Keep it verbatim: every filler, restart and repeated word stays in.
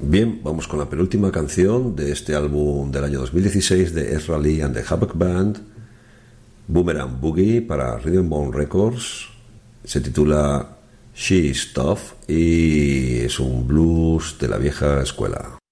Bien, vamos con la penúltima canción de este álbum del año dos mil dieciséis de Ezra Lee and the Havoc Band, Boomerang Boogie, para Rhythm Bone Records. Se titula She Is Tough y es un blues de la vieja escuela.